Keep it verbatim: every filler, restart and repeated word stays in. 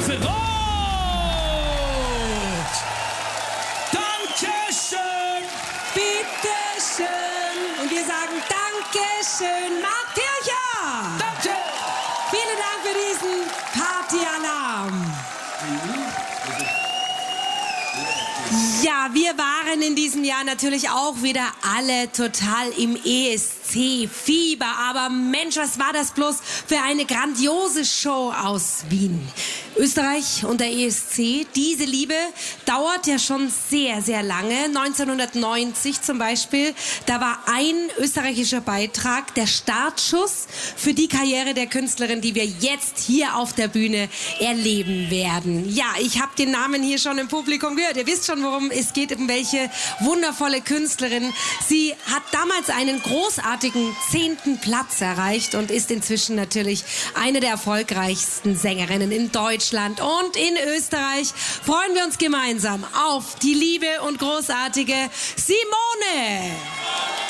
Rot. Dankeschön. Bitteschön. Und wir sagen Dankeschön, Marc Tircher. Danke. Vielen Dank für diesen Partyalarm. Ja, wir waren in diesem Jahr natürlich auch wieder alle total im E S C-Fieber. Aber Mensch, was war das bloß für eine grandiose Show aus Wien. Österreich und der E S C, diese Liebe dauert ja schon sehr, sehr lange. neunzehnhundertneunzig zum Beispiel, da war ein österreichischer Beitrag der Startschuss für die Karriere der Künstlerin, die wir jetzt hier auf der Bühne erleben werden. Ja, ich habe den Namen hier schon im Publikum gehört. Ihr wisst schon, worum es geht, um welche wundervolle Künstlerin. Sie hat damals einen großartigen zehnten Platz erreicht und ist inzwischen natürlich eine der erfolgreichsten Sängerinnen in Deutschland. Und in Österreich freuen wir uns gemeinsam auf die liebe und großartige Simone.